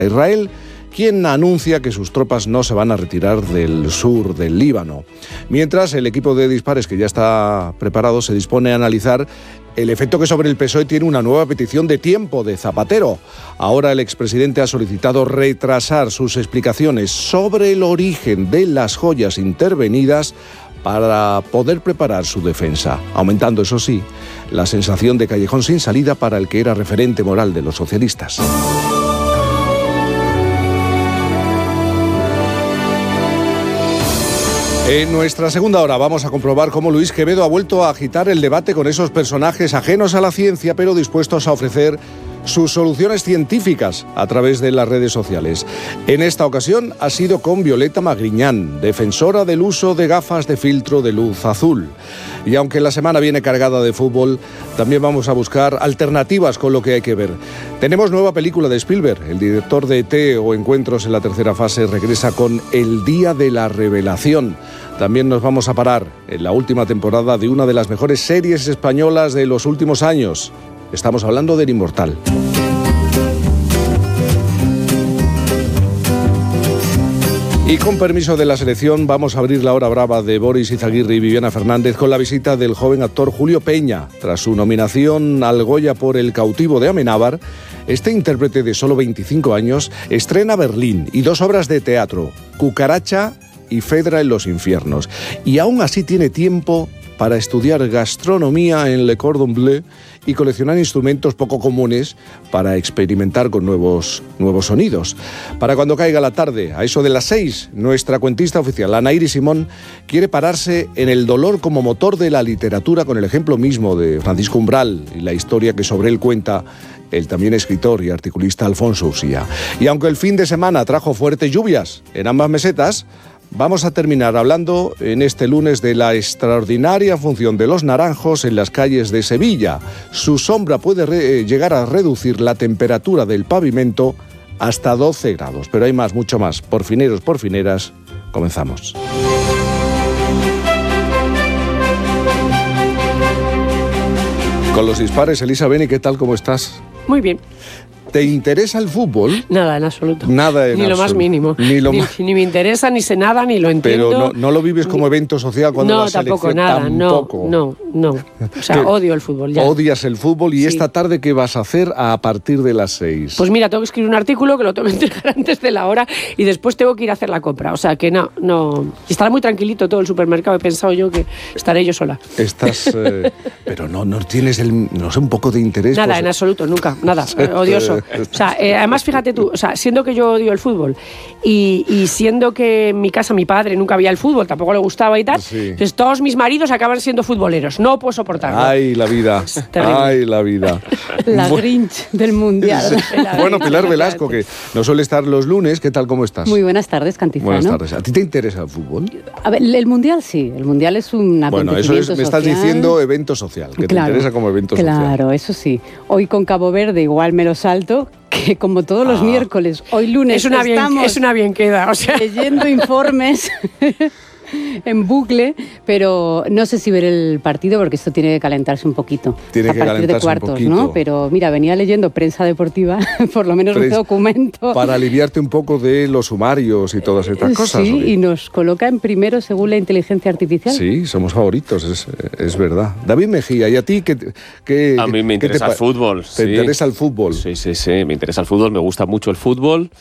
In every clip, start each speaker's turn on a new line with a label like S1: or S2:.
S1: Israel, quien anuncia que sus tropas no se van a retirar del sur del Líbano. Mientras, el equipo de dispares, que ya está preparado, se dispone a analizar el efecto que sobre el PSOE tiene una nueva petición de tiempo de Zapatero. Ahora el expresidente ha solicitado retrasar sus explicaciones sobre el origen de las joyas intervenidas para poder preparar su defensa, aumentando, eso sí, la sensación de callejón sin salida para el que era referente moral de los socialistas. En nuestra segunda hora vamos a comprobar cómo Luis Quevedo ha vuelto a agitar el debate con esos personajes ajenos a la ciencia, pero dispuestos a ofrecer sus soluciones científicas a través de las redes sociales. En esta ocasión ha sido con Violeta Magriñán, defensora del uso de gafas de filtro de luz azul. Y aunque la semana viene cargada de fútbol, también vamos a buscar alternativas con lo que hay que ver. Tenemos nueva película de Spielberg. El director de ET o Encuentros en la tercera fase regresa con El Día de la Revelación. También nos vamos a parar en la última temporada de una de las mejores series españolas de los últimos años. Estamos hablando del Inmortal. Y con permiso de la selección, vamos a abrir la hora brava de Boris Izaguirre y Viviana Fernández con la visita del joven actor Julio Peña. Tras su nominación al Goya por El cautivo de Amenábar, este intérprete de solo 25 años estrena Berlín y 2 obras de teatro, Cucaracha y Fedra en los infiernos. Y aún así tiene tiempo para estudiar gastronomía en Le Cordon Bleu y coleccionar instrumentos poco comunes para experimentar con nuevos sonidos. Para cuando caiga la tarde, a eso de las 6, nuestra cuentista oficial, Ana Iris Simón, quiere pararse en el dolor como motor de la literatura con el ejemplo mismo de Francisco Umbral y la historia que sobre él cuenta el también escritor y articulista Alfonso Usía. Y aunque el fin de semana trajo fuertes lluvias en ambas mesetas, vamos a terminar hablando en este lunes de la extraordinaria función de los naranjos en las calles de Sevilla. Su sombra puede llegar a reducir la temperatura del pavimento hasta 12 grados. Pero hay más, mucho más. Por fineros, por fineras, comenzamos. Con los dispares, Elisa Beni, ¿qué tal? ¿Cómo estás?
S2: Muy bien.
S1: ¿Te interesa el fútbol?
S2: Nada, en absoluto.
S1: Nada en absoluto.
S2: Ni lo más mínimo. Ni me interesa, ni sé nada, ni lo entiendo.
S1: Pero no lo vives como evento social cuando la selección...
S2: Tampoco. No. O sea, odio el fútbol ya.
S1: Odias el fútbol y sí. Esta tarde, ¿qué vas a hacer a partir de las 6?
S2: Pues mira, tengo que escribir un artículo que lo tengo que entregar antes de la hora y después tengo que ir a hacer la compra. O sea, que no. Estará muy tranquilito todo el supermercado. He pensado yo que estaré yo sola.
S1: Estás... pero no tienes un poco de interés.
S2: Nada, en absoluto, nunca. Nada. Odioso. O sea, además, fíjate tú, o sea, siendo que yo odio el fútbol y siendo que en mi casa mi padre nunca veía el fútbol, tampoco le gustaba y tal, sí. Pues todos mis maridos acaban siendo futboleros. No puedo soportarlo.
S1: ¡Ay, la vida! ¡Ay, la vida!
S3: La Grinch del Mundial.
S1: Bueno, Pilar Velasco, que no suele estar los lunes, ¿qué tal? ¿Cómo estás?
S3: Muy buenas tardes, Cantizano.
S1: Buenas tardes. ¿A ti te interesa el fútbol?
S3: A ver, el Mundial sí. El Mundial es un acontecimiento social.
S1: Bueno, me estás diciendo evento social, que
S3: claro,
S1: te interesa como evento social.
S3: Claro, eso sí. Hoy con Cabo Verde igual me lo salto, que como todos los miércoles, hoy lunes
S2: es una bien queda, o sea.
S3: Leyendo informes en bucle, pero no sé si ver el partido porque esto tiene que calentarse un poquito.
S1: Tiene que
S3: a partir de cuartos, ¿no? Pero mira, venía leyendo prensa deportiva, por lo menos un documento.
S1: Para aliviarte un poco de los sumarios y todas estas cosas.
S3: Sí, y nos coloca en primero según la inteligencia artificial.
S1: Sí, somos favoritos, es verdad. David Mejía, ¿y a ti qué
S4: a mí me interesa el fútbol.
S1: ¿Te interesa el fútbol?
S4: Sí, me interesa el fútbol, me gusta mucho el fútbol.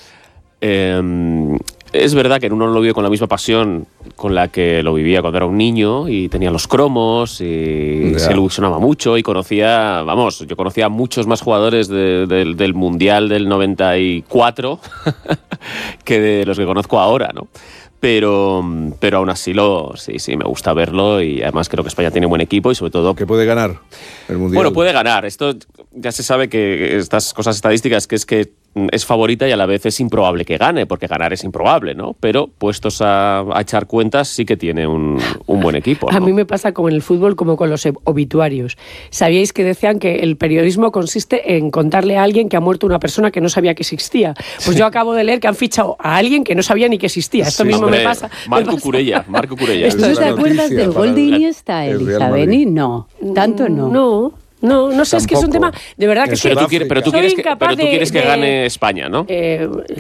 S4: Es verdad que uno no lo vive con la misma pasión con la que lo vivía cuando era un niño y tenía los cromos y se ilusionaba mucho y yo conocía a muchos más jugadores del Mundial del 94 que de los que conozco ahora, ¿no? Pero aún así sí, me gusta verlo y además creo que España tiene buen equipo y sobre todo...
S1: ¿Que puede ganar el Mundial?
S4: Bueno, puede ganar. Esto ya se sabe que estas cosas estadísticas que es favorita y a la vez es improbable que gane, porque ganar es improbable, ¿no? Pero puestos a echar cuentas sí que tiene un buen equipo, ¿no?
S2: A mí me pasa con el fútbol como con los obituarios. ¿Sabíais que decían que el periodismo consiste en contarle a alguien que ha muerto una persona que no sabía que existía? Pues yo acabo de leer que han fichado a alguien que no sabía ni que existía. Esto mismo me pasa.
S4: Marco Curella.
S3: ¿Tú te acuerdas del gol de Iniesta, Elisa Beni? No, tanto no.
S2: No. No sé, es que es un tema de verdad que
S1: Pero tú
S4: quieres que gane España, ¿no?